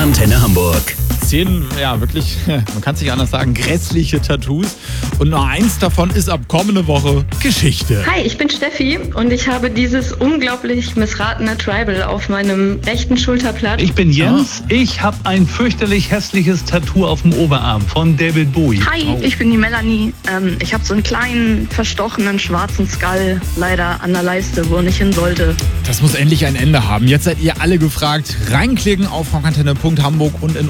Antenne Hamburg. 10, ja wirklich, man kann es nicht anders sagen, grässliche Tattoos. Und nur eins davon ist ab kommende Woche Geschichte. Hi, ich bin Steffi und ich habe dieses unglaublich missratene Tribal auf meinem rechten Schulterblatt. Ich bin Jens. Ich habe ein fürchterlich hässliches Tattoo auf dem Oberarm von David Bowie. Hi, ich bin die Melanie. Ich habe so einen kleinen, verstochenen, schwarzen Skull leider an der Leiste, wo er nicht hin sollte. Das muss endlich ein Ende haben. Jetzt seid ihr alle gefragt. Reinklicken auf rockantenne.hamburg und in